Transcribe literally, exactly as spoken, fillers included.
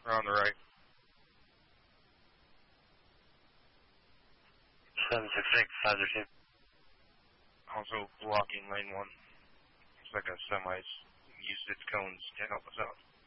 We're on the right. seven six six, five zero two. Also blocking lane one. Looks like a semi's used its cones to help us out.